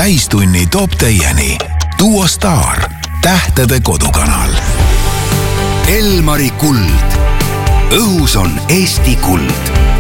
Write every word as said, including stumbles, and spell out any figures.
täistunni toob teieni Duo Star, tähtede kodukanal. Elmari kuld. Õhus on Eesti kuld.